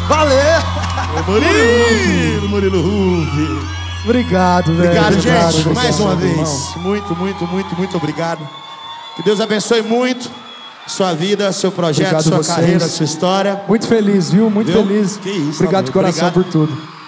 Valeu! Murilo Ruff. Obrigado, velho. Obrigado, gente. Obrigado, mais uma vez. Irmão. Muito obrigado. Que Deus abençoe muito sua vida, seu projeto, Obrigado sua vocês. carreira, sua história. Muito feliz, viu? Muito Viu? feliz. Que isso, obrigado de coração obrigado. por tudo.